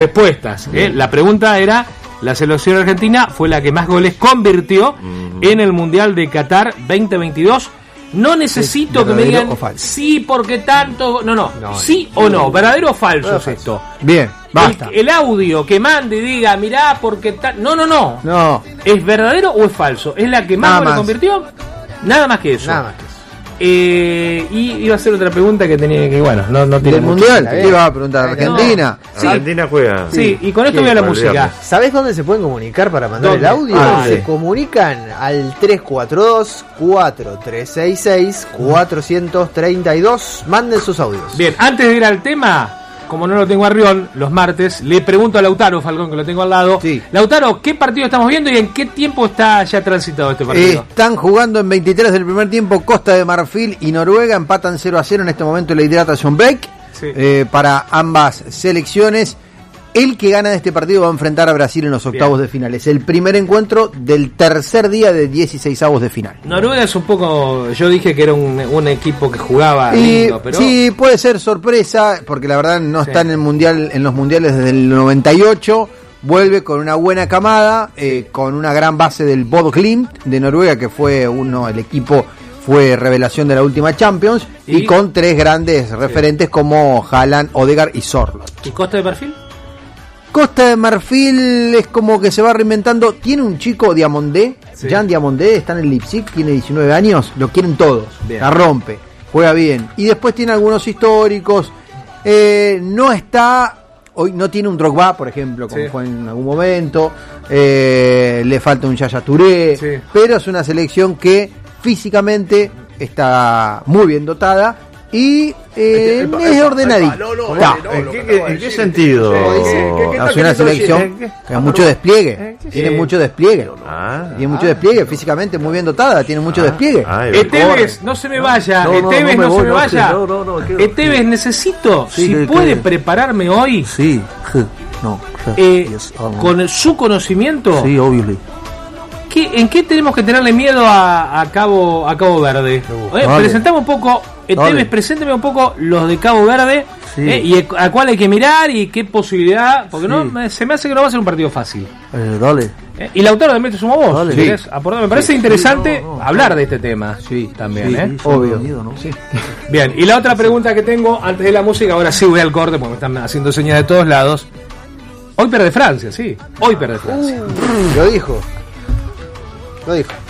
respuestas. La pregunta era: la selección argentina fue la que más goles convirtió en el Mundial de Qatar 2022. No necesito que me digan sí, porque tanto. No. Sí o no. ¿Verdadero o falso es esto? Bien, basta. El audio que mande y diga, mirá, porque tal. No. ¿Es verdadero o es falso? ¿Es la que más goles convirtió? Nada más que eso. Y iba a hacer otra pregunta que tenía que, bueno, no tiene del mundial. ¿Qué iba a preguntar? ¿Argentina? Sí. Argentina juega. Sí, y con esto voy a la música. ¿Sabés dónde se pueden comunicar para mandar el audio? Se comunican al 342-436-432. Manden sus audios. Bien, antes de ir al tema, como no lo tengo a Rion los martes, le pregunto a Lautaro Falcón, que lo tengo al lado. Sí. Lautaro, ¿qué partido estamos viendo y en qué tiempo está ya transitado este partido? Están jugando en 23 del primer tiempo. Costa de Marfil y Noruega empatan 0-0 en este momento en la Hidratation Break. Sí. Para ambas selecciones. El que gana de este partido va a enfrentar a Brasil en los octavos de final. Es el primer encuentro del tercer día de 16avos de final. Noruega es un poco... Yo dije que era un equipo que jugaba lindo, pero... Sí, puede ser sorpresa, porque la verdad no está en el mundial, en los mundiales desde el 98. Vuelve con una buena camada, con una gran base del Bodø Glimt de Noruega, que fue el equipo fue revelación de la última Champions, y con tres grandes referentes como Haaland, Odegaard y Sorloth. ¿Y Costa de Marfil? Costa de Marfil es como que se va reinventando. Tiene un chico, Diamondé, Jan Diamondé, está en el Leipzig, tiene 19 años, lo quieren todos, la rompe, juega bien. Y después tiene algunos históricos, no está, hoy no tiene un Drogba, por ejemplo, como fue en algún momento, le falta un Yaya Touré, pero es una selección que físicamente está muy bien dotada. Y es ordenadito. ¿En qué sentido? Es una selección que ha mucho despliegue. Tiene mucho despliegue. Tiene mucho despliegue. Físicamente muy bien dotada. Tiene mucho despliegue. Esteves, no se me vaya. Esteves, no se me vaya. Esteves, necesito, si puede prepararme hoy. Sí. Con su conocimiento. Sí, obvio. ¿En qué tenemos que tenerle miedo a Cabo Verde? Presentamos un poco, Esteves, presénteme un poco los de Cabo Verde, y a cuál hay que mirar y qué posibilidad, porque se me hace que no va a ser un partido fácil. Dale. Y Lautaro también te sumó vos, si querés aportar. Me parece interesante hablar de este tema. Sí, también, obvio. Bien, y la otra pregunta que tengo antes de la música, ahora sí voy al corte porque me están haciendo señas de todos lados. Hoy pierde Francia, Hoy pierde Francia. Lo dijo.